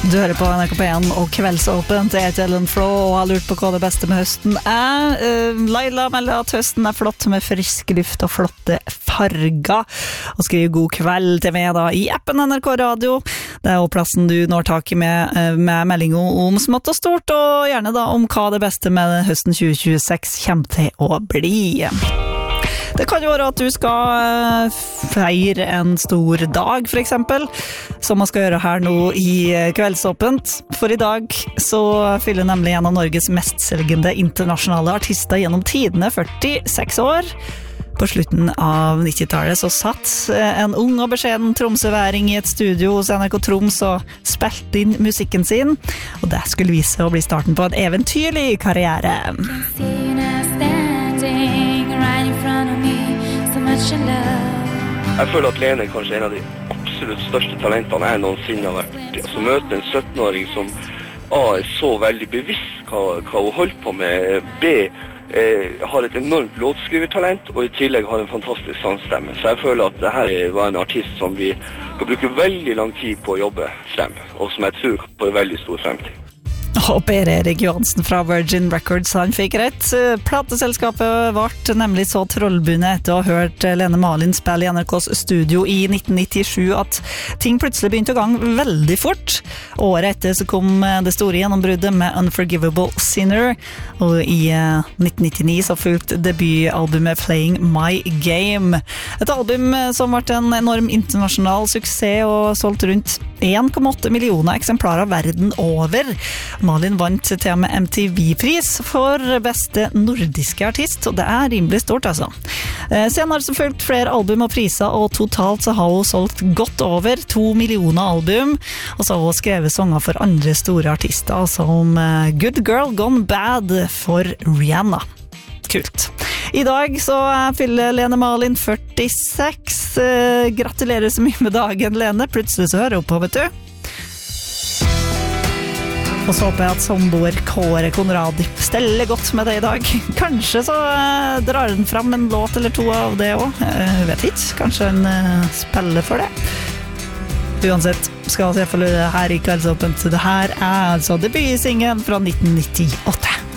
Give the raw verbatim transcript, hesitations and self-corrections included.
Du hører på N R K P én og Kveldsåpent. Jeg heter Ellen Flå og har lurt på hva det beste med høsten er. Uh, Laila melder at høsten er flott med frisk luft og flotte farger. Og skriver god kveld til meg da i appen N R K Radio. Det er også plassen du når tak i med, uh, med meldinger om smått og stort, og gjerne da om hva det beste med høsten tjue tjueseks kommer til å bli. Det kan jo være at du skal feire en stor dag, for eksempel, som man skal gjøre her nå i Kveldsåpent. For i dag så fyller nemlig en av Norges mestselgende internasjonale artister gjennom tidene førtiseks år. På slutten av nittitallet så satt en ung og beskjeden tromsøværing i et studio hos N R K Troms og spilte inn musikken sin, og det skulle vise å bli starten på en eventyrlig karriere. Jeg føler at Lene er kanskje en av de absolutt største talentene jeg noensinne har vært. Altså møte en syttenåring som A er så veldig bevisst hva, hva hun holder på med, B eh, har et enormt låtskrivertalent, og i tillegg har en fantastisk sangstemme. Så jeg føler at dette var en artist som vi skal bruke veldig lang tid på å jobbe frem, og som jeg tror på en veldig stor fremtid. Og Per Erik Johansen fra Virgin Records, han fikk rett. Plateselskapet ble nemlig så trollbundet etter å ha hørt Lene Marlin spille i N R K's studio i nitten nittisju at ting plutselig begynte å gang veldig fort. Året etter så kom det store gjennombruddet med Unforgivable Sinner, og i nitten nittini så fulgte debutalbumet Playing My Game. Et album som ble en enorm internasjonal suksess og solgt rundt en komma åtte millioner eksemplarer verden over. Malin vant til og med M T V-pris for beste nordiske artist, og det er rimelig stort altså. Senere så fulgt flere album og priser, og totalt så har hun solgt godt over to millioner album, og så har hun skrevet sanger for andre store artister, som Good Girl Gone Bad for Rihanna. Kult. I dag så fyller Lene Marlin førtiseks. Gratulerer så mye med dagen, Lene. Plutselig så hører hun på, vet du. Og så håper jeg at samboer Kåre Konradi steller godt med det i dag. Kanskje så uh, drar den fram en låt eller to av det også. Jeg uh, vet ikke. Kanskje en uh, spiller for det. Uansett skal vi se for det her i Kveldsåpent. Det her er altså debutsingen fra nitten nittiåtte.